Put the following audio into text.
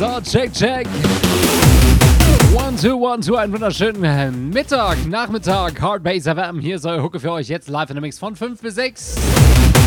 So, check. 1, 2, 1, 2, einen wunderschönen Nachmittag, Hard Bass FM. Hier ist euer Hooke für euch jetzt live in der Mix von 5 bis 6.